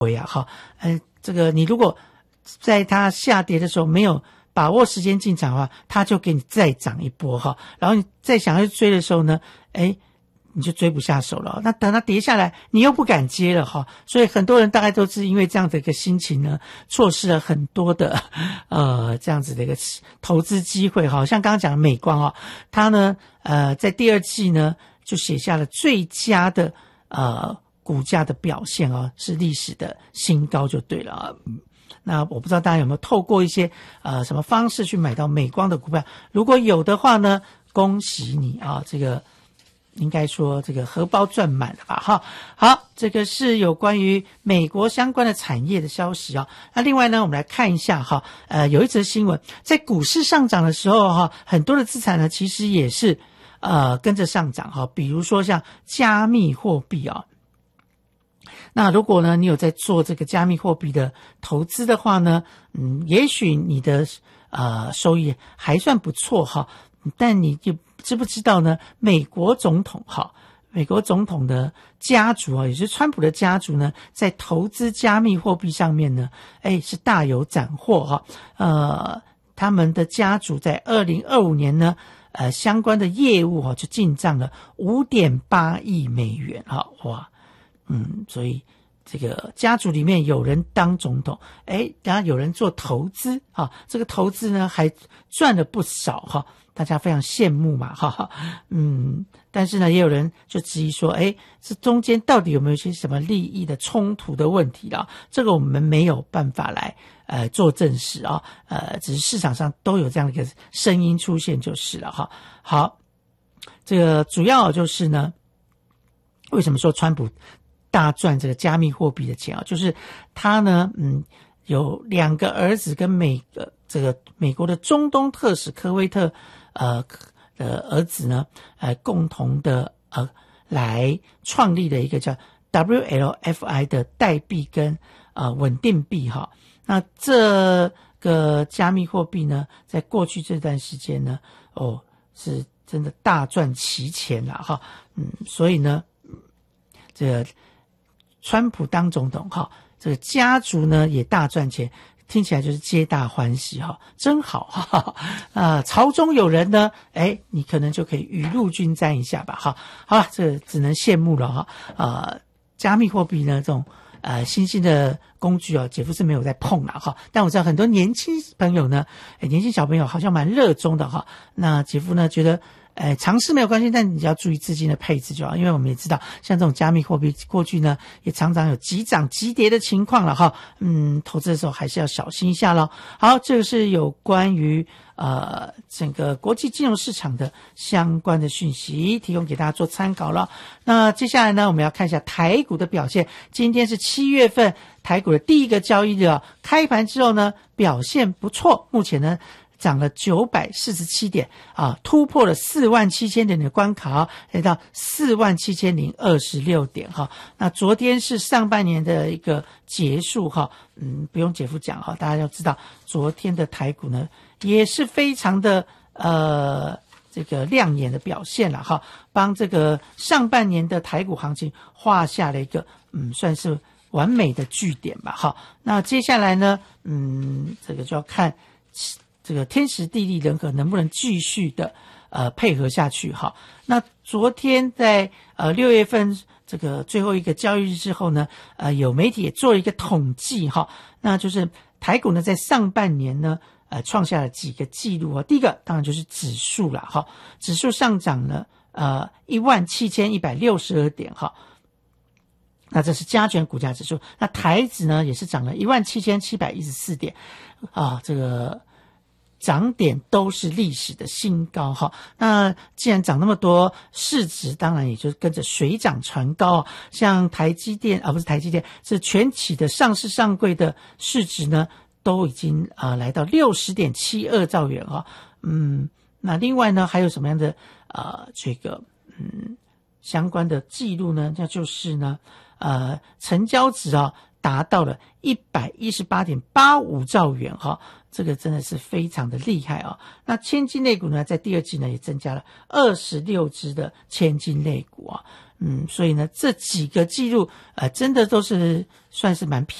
这个你如果在它下跌的时候没有把握时间进场的话，它就给你再涨一波哈，然后你再想要追的时候呢，你就追不下手了。那等它跌下来，你又不敢接了哈，所以很多人大概都是因为这样的一个心情呢，错失了很多的这样子的一个投资机会哈。像刚刚讲的美光哦，它呢在第二季呢就写下了最佳的股价的表现哦，是历史的新高就对了啊。那我不知道大家有没有透过一些什么方式去买到美光的股票，如果有的话呢，恭喜你啊，这个应该说这个荷包赚满了吧哈。好，这个是有关于美国相关的产业的消息啊。那另外呢，我们来看一下哈，有一则新闻，在股市上涨的时候哈，很多的资产呢其实也是跟着上涨哈，比如说像加密货币啊。那如果呢你有在做这个加密货币的投资的话呢，也许你的收益还算不错哈，但你就知不知道呢？美国总统的家族啊，也就是川普的家族呢，在投资加密货币上面呢，是大有斩获哈。他们的家族在2025年呢，相关的业务就进账了5.8亿美元哈，哇。所以这个家族里面有人当总统，当然有人做投资啊，这个投资呢还赚了不少哈，大家非常羡慕嘛哈。但是呢也有人就质疑说，这中间到底有没有一些什么利益的冲突的问题啊？这个我们没有办法来做证实啊，只是市场上都有这样的一个声音出现就是了哈。好，这个主要就是呢，为什么说川普大赚这个加密货币的钱啊？就是他呢，有2个儿子跟美国的中东特使科威特的儿子呢，共同的来创立的一个叫 WLFI 的代币跟稳定币哈。那这个加密货币呢，在过去这段时间呢，是真的大赚其钱了哈。所以呢，这个川普当总统哈，这个家族呢也大赚钱，听起来就是皆大欢喜哈，真好哈。朝中有人呢，你可能就可以雨露均沾一下吧哈。好了，这只能羡慕了哈。加密货币呢这种新兴的工具姐夫是没有在碰了哈，但我知道很多年轻朋友呢，年轻小朋友好像蛮热衷的哈。那姐夫呢觉得尝试没有关系，但你要注意资金的配置就好，因为我们也知道像这种加密货币过去呢也常常有急涨急跌的情况了哈。投资的时候还是要小心一下咯。好，这个是有关于整个国际金融市场的相关的讯息，提供给大家做参考了。那接下来呢，我们要看一下台股的表现。今天是7月份台股的第一个交易日开盘之后呢表现不错，目前呢涨了947点突破了47000点的关卡来到47026点哈。那昨天是上半年的一个结束哈，不用姐夫讲哈，大家要知道昨天的台股呢也是非常的这个亮眼的表现了哈，帮这个上半年的台股行情画下了一个算是完美的句点吧哈。那接下来呢这个就要看这个天时地利人和能不能继续的配合下去哈。那昨天在6月份这个最后一个交易日之后呢，有媒体也做了一个统计哈，那就是台股呢在上半年呢创下了几个记录第一个当然就是指数了哈，指数上涨了17162点哈。那这是加权股价指数，那台指呢也是涨了17714点这个涨点都是历史的新高哈。那既然涨那么多，市值当然也就跟着水涨船高像台积电不是台积电，是全企的上市上柜的市值呢都已经来到60.72兆元那另外呢还有什么样的这个相关的记录呢？那就是呢成交值达到了118.85兆元哈，这个真的是非常的厉害那千金类股呢在第二季呢也增加了26只的千金类股所以呢，这几个记录真的都是算是蛮